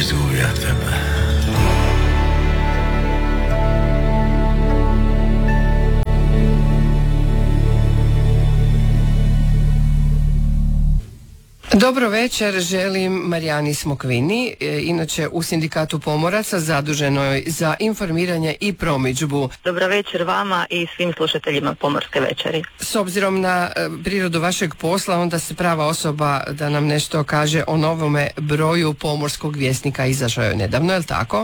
tu ja tebe. Dobro večer, želim Marijani Smokvini, inače u Sindikatu pomoraca zaduženoj za informiranje i promidžbu. Dobro večer vama i svim slušateljima Pomorske večeri. S obzirom na prirodu vašeg posla, onda ste prava osoba da nam nešto kaže o novome broju Pomorskog vjesnika. Izašao je nedavno, je li tako?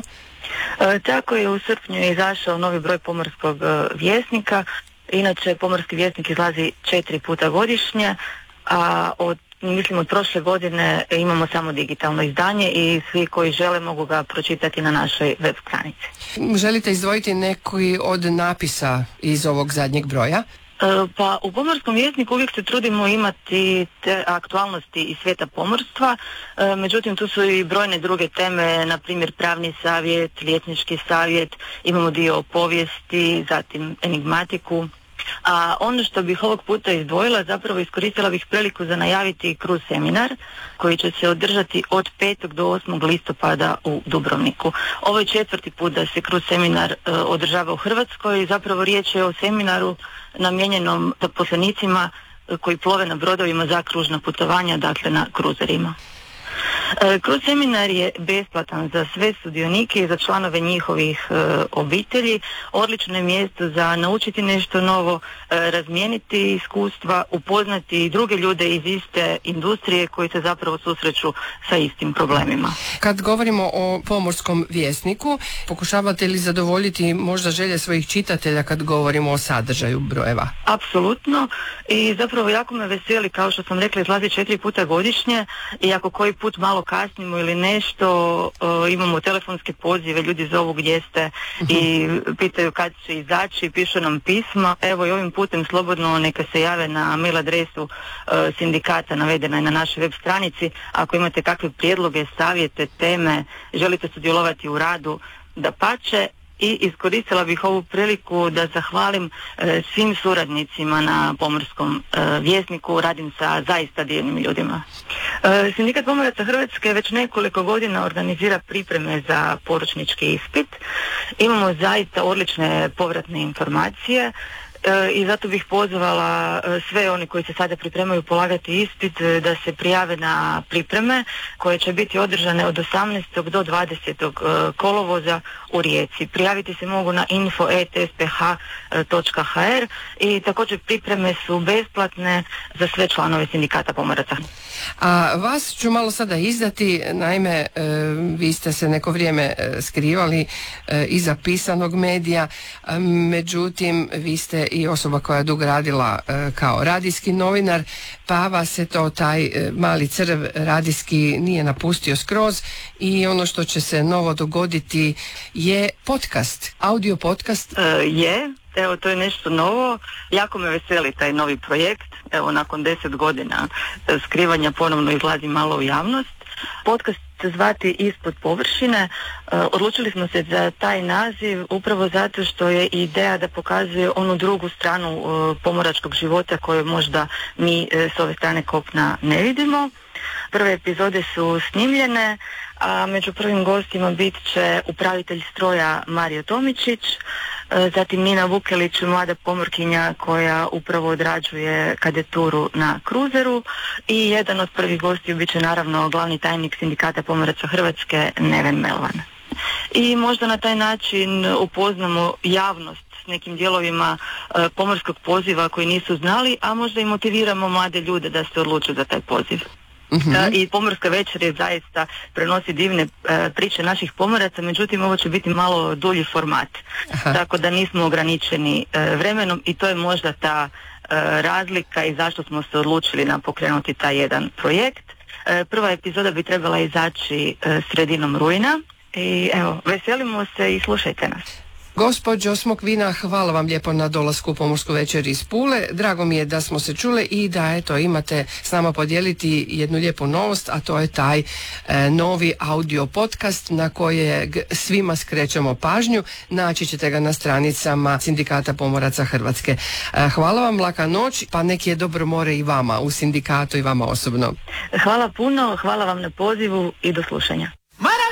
Tako je, u srpnju je izašao novi broj Pomorskog vjesnika. Inače, Pomorski vjesnik izlazi 4 puta godišnje, a od prošle godine imamo samo digitalno izdanje i svi koji žele mogu ga pročitati na našoj web stranici. Želite izdvojiti neki od napisa iz ovog zadnjeg broja? Pa u Pomorskom vjesniku uvijek se trudimo imati te aktualnosti iz svijeta pomorstva, međutim tu su i brojne druge teme, na primjer pravni savjet, liječnički savjet, imamo dio o povijesti, zatim enigmatiku. A ono što bih ovog puta izdvojila, zapravo iskoristila bih priliku za najaviti kruz seminar koji će se održati od 5. do 8. listopada u Dubrovniku. Ovo je 4. put da se kruz seminar održava u Hrvatskoj i zapravo riječ je o seminaru namijenjenom zaposlenicima koji plove na brodovima za kružna putovanja, dakle na kruzerima. Kruz seminar je besplatan za sve sudionike i za članove njihovih obitelji. Odlično je mjesto za naučiti nešto novo, razmijeniti iskustva, upoznati druge ljude iz iste industrije koji se zapravo susreću sa istim problemima. Kad govorimo o Pomorskom vjesniku, pokušavate li zadovoljiti možda želje svojih čitatelja kad govorimo o sadržaju brojeva? Apsolutno, i zapravo jako me veseli, kao što sam rekla, izlazi 4 puta godišnje i ako koji put malo kasnimo ili nešto, imamo telefonske pozive, ljudi zovu gdje ste i pitaju kad će izaći, pišu nam pisma. Evo i ovim putem slobodno neka se jave na mail adresu sindikata, navedena je na našoj web stranici. Ako imate kakve prijedloge, savjete, teme, želite sudjelovati u radu, dapače. I iskoristila bih ovu priliku da zahvalim svim suradnicima na Pomorskom vjesniku, radim sa zaista divnim ljudima. Sindikat pomoraca Hrvatske već nekoliko godina organizira pripreme za poručnički ispit. Imamo zaista odlične povratne informacije i zato bih pozvala sve oni koji se sada pripremaju polagati ispit da se prijave na pripreme koje će biti održane od 18. do 20. kolovoza u Rijeci. Prijaviti se mogu na info@sph.hr i također pripreme su besplatne za sve članove Sindikata pomoraca. A vas ću malo sada izdati, naime vi ste se neko vrijeme skrivali iza pisanog medija, međutim vi ste i osoba koja je dugo radila kao radijski novinar, pa vas se to taj mali crv radijski nije napustio skroz i ono što će se novo dogoditi je podcast, audio podcast. Evo, to je nešto novo. Jako me veseli taj novi projekt. Evo, nakon 10 godina skrivanja ponovno izlazi malo u javnost. Podcast se zvati Ispod površine. Odlučili smo se za taj naziv upravo zato što je ideja da pokazuje onu drugu stranu pomoračkog života koju možda mi s ove strane kopna ne vidimo. Prve epizode su snimljene, a među prvim gostima bit će upravitelj stroja Mario Tomičić, zatim Nina Vukelić, mlada pomorkinja koja upravo odrađuje kadeturu na kruzeru i jedan od prvih gostiju bit će naravno glavni tajnik Sindikata pomoraca Hrvatske Neven Melvan. I možda na taj način upoznamo javnost s nekim dijelovima pomorskog poziva koji nisu znali, a možda i motiviramo mlade ljude da se odluče za taj poziv. I Pomorska večer je zaista prenosi divne priče naših pomoraca, međutim ovo će biti malo dulji format. Tako da nismo ograničeni vremenom i to je možda ta razlika i zašto smo se odlučili na pokrenuti taj jedan projekt. Prva epizoda bi trebala izaći sredinom rujna i evo, veselimo se i slušajte nas. Gospođo Smokvina, hvala vam lijepo na dolasku u Pomorsku večer iz Pule. Drago mi je da smo se čule i da eto imate s nama podijeliti jednu lijepu novost, a to je taj novi audio podcast na kojeg svima skrećemo pažnju. Naći ćete ga na stranicama Sindikata pomoraca Hrvatske. Hvala vam, laka noć, pa nek je dobro more i vama u sindikatu i vama osobno. Hvala puno, hvala vam na pozivu i do slušanja.